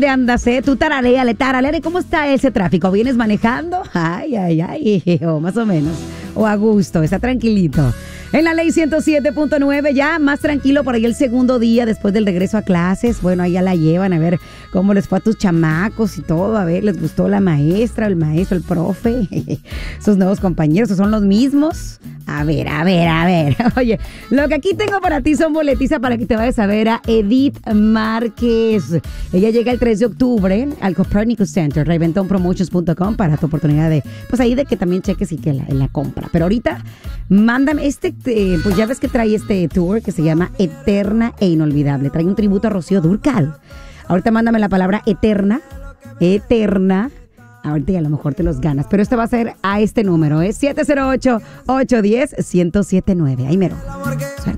andas, Tú tarareale. ¿Cómo está ese tráfico? ¿Vienes manejando? Ay, o más o menos. O a gusto, está tranquilito. En la ley 107.9, ya más tranquilo por ahí el segundo día después del regreso a clases. Bueno, ahí ya la llevan a ver cómo les fue a tus chamacos y todo. A ver, ¿les gustó la maestra, el maestro, el profe? Sus nuevos compañeros, ¿son los mismos? A ver. Oye, lo que aquí tengo para ti son boletiza para que te vayas a ver a Edith Márquez. Ella llega el 3 de octubre al Copernicus Center, reventonpromotions.com para tu oportunidad de, pues ahí de que también cheques y que la compra. Pero ahorita, mándame pues ya ves que trae este tour que se llama Eterna e Inolvidable. Trae un tributo a Rocío Dúrcal. Ahorita mándame la palabra eterna. Ahorita ya a lo mejor te los ganas. Pero esto va a ser a este número, 708-810-1079. Ahí mero. Suerte.